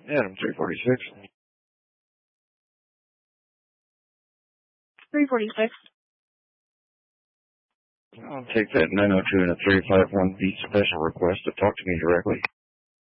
Adam 346. 346. I'll take that 902 and a 351 beat special request to talk to me directly.